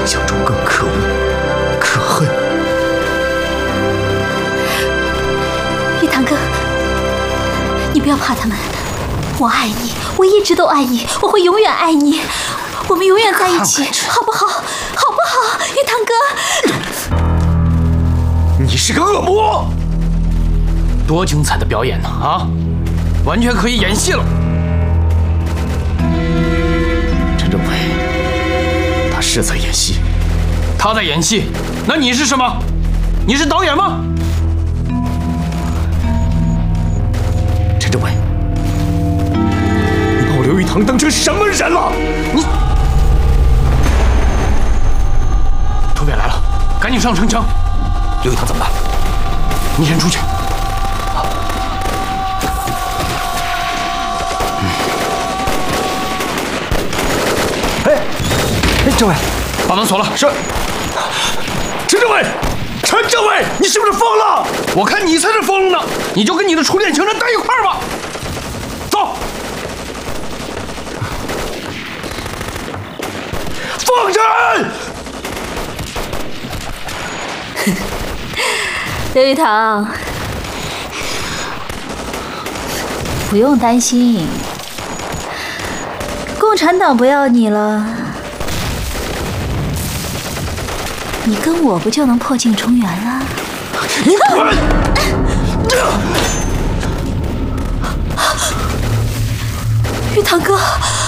象中更可恶、可恨。 玉堂哥，你不要怕他们，我爱你，我一直都爱你，我会永远爱你，我们永远在一起，好不好？好不好？玉堂哥， 你是个恶魔！ 多精彩的表演呢！啊，完全可以演戏了。 陈政委，他是在演戏。 他在演戏，那你是什么？你是导演吗？ 陈政委，你把我刘玉堂当成什么人了？你， 土匪来了，赶紧上城墙。 刘玉堂怎么办？ 你先出去。 哎，政委， 把门锁了。 是。陈政委，陈政委，你是不是疯了？ 我看你才是疯呢！你就跟你的初恋情人待一块儿吧。走。 放人！ 刘玉堂，不用担心，共产党不要你了，你跟我不就能破镜重圆了？ 你滚！ 玉堂哥。